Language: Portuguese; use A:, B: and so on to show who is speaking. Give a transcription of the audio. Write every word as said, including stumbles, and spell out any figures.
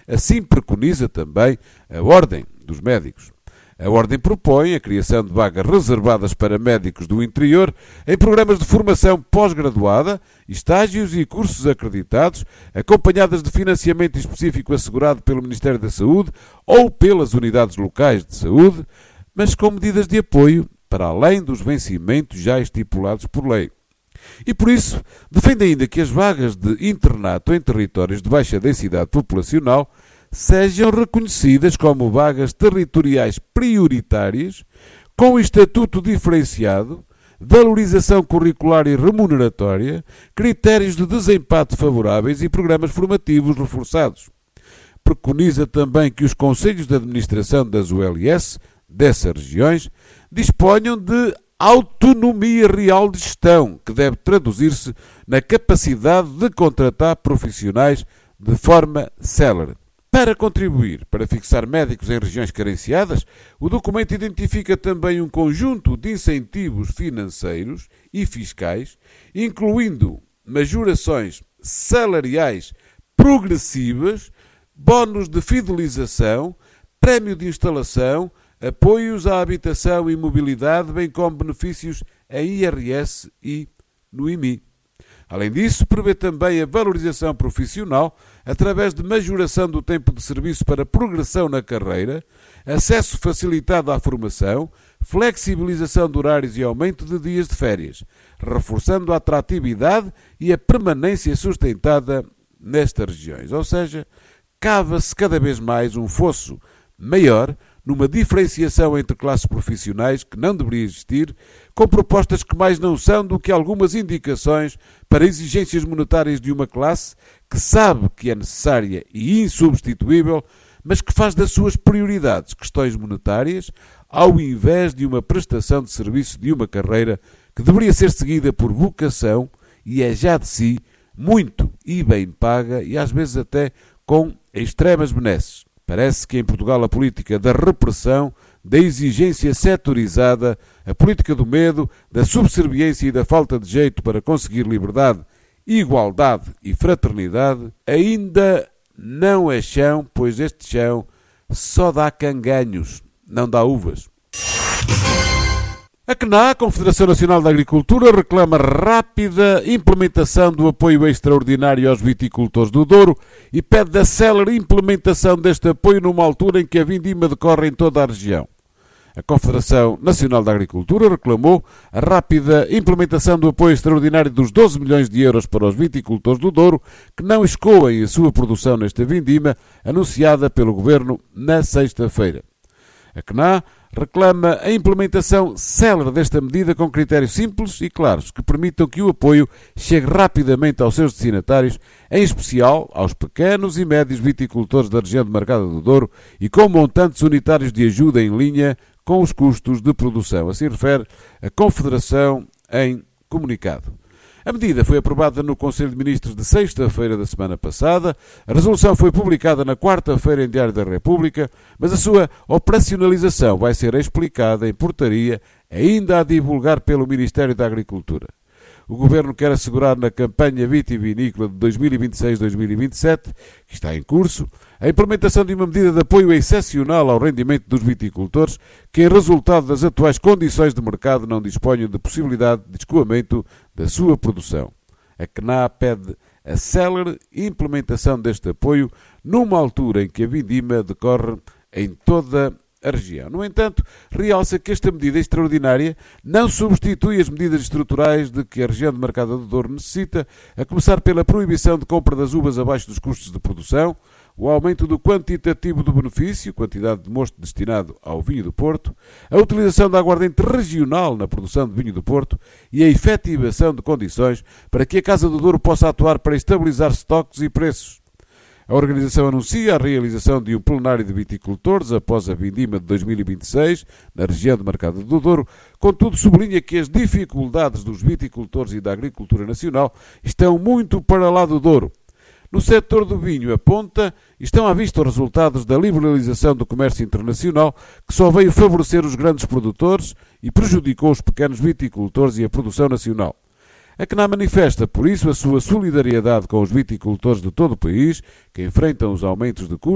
A: assim preconiza também a Ordem dos Médicos. A Ordem propõe a criação de vagas reservadas para médicos do interior em programas de formação pós-graduada, estágios e cursos acreditados, acompanhadas de financiamento específico assegurado pelo Ministério da Saúde ou pelas unidades locais de saúde, mas com medidas de apoio para além dos vencimentos já estipulados por lei. E por isso, defende ainda que as vagas de internato em territórios de baixa densidade populacional sejam reconhecidas como vagas territoriais prioritárias, com estatuto diferenciado, valorização curricular e remuneratória, critérios de desempate favoráveis e programas formativos reforçados. Preconiza também que os conselhos de administração das U L S dessas regiões disponham de autonomia real de gestão, que deve traduzir-se na capacidade de contratar profissionais de forma célere. Para contribuir para fixar médicos em regiões carenciadas, o documento identifica também um conjunto de incentivos financeiros e fiscais, incluindo majorações salariais progressivas, bónus de fidelização, prémio de instalação, apoios à habitação e mobilidade, bem como benefícios em I R S e no I M I. Além disso, prevê também a valorização profissional através de majoração do tempo de serviço para progressão na carreira, acesso facilitado à formação, flexibilização de horários e aumento de dias de férias, reforçando a atratividade e a permanência sustentada nestas regiões. Ou seja, cava-se cada vez mais um fosso maior numa diferenciação entre classes profissionais que não deveria existir, com propostas que mais não são do que algumas indicações para exigências monetárias de uma classe que sabe que é necessária e insubstituível, mas que faz das suas prioridades questões monetárias, ao invés de uma prestação de serviço de uma carreira que deveria ser seguida por vocação e é já de si muito e bem paga e às vezes até com extremas benesses. Parece que em Portugal a política da repressão, da exigência setorizada, a política do medo, da subserviência e da falta de jeito para conseguir liberdade, igualdade e fraternidade ainda não é chão, pois este chão só dá canganhos, não dá uvas. A C N A, a Confederação Nacional da Agricultura, reclama rápida implementação do apoio extraordinário aos viticultores do Douro e pede a célere implementação deste apoio numa altura em que a vindima decorre em toda a região. A Confederação Nacional da Agricultura reclamou a rápida implementação do apoio extraordinário dos doze milhões de euros para os viticultores do Douro, que não escoem a sua produção nesta vindima, anunciada pelo Governo na sexta-feira. A C N A reclama a implementação célere desta medida com critérios simples e claros que permitam que o apoio chegue rapidamente aos seus destinatários, em especial aos pequenos e médios viticultores da região de Marcada do Douro e com montantes unitários de ajuda em linha com os custos de produção. Assim refere a Confederação em comunicado. A medida foi aprovada no Conselho de Ministros de sexta-feira da semana passada, a resolução foi publicada na quarta-feira em Diário da República, mas a sua operacionalização vai ser explicada em portaria ainda a divulgar pelo Ministério da Agricultura. O Governo quer assegurar na campanha vitivinícola de dois mil e vinte e seis a dois mil e vinte e sete, que está em curso, a implementação de uma medida de apoio excepcional ao rendimento dos viticultores que, em resultado das atuais condições de mercado, não disponham de possibilidade de escoamento da sua produção. A C N A pede a célere implementação deste apoio numa altura em que a vindima decorre em toda a a região. No entanto, realça que esta medida extraordinária não substitui as medidas estruturais de que a região de Marcada do Douro necessita, a começar pela proibição de compra das uvas abaixo dos custos de produção, o aumento do quantitativo do benefício, quantidade de mosto destinado ao vinho do Porto, a utilização da aguardente regional na produção de vinho do Porto e a efetivação de condições para que a Casa do Douro possa atuar para estabilizar estoques e preços. A organização anuncia a realização de um plenário de viticultores após a vindima de dois mil e vinte e seis, na região de Marcada do Douro, contudo sublinha que as dificuldades dos viticultores e da agricultura nacional estão muito para lá do Douro. No setor do vinho, aponta, estão à vista os resultados da liberalização do comércio internacional, que só veio favorecer os grandes produtores e prejudicou os pequenos viticultores e a produção nacional. A C N A manifesta, por isso, a sua solidariedade com os viticultores de todo o país, que enfrentam os aumentos de custos